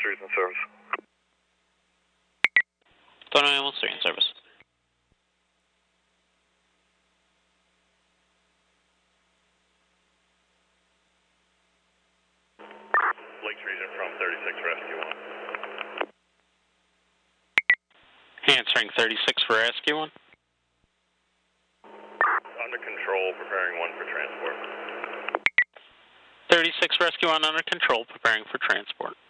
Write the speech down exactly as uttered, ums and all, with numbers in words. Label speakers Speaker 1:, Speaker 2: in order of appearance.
Speaker 1: three's in service.
Speaker 2: Photo Animal three in service.
Speaker 1: Lake Region from thirty-six Rescue one.
Speaker 2: Answering thirty-six for Rescue one.
Speaker 1: Under control, preparing one for transport.
Speaker 2: thirty-six Rescue one under control, preparing for transport.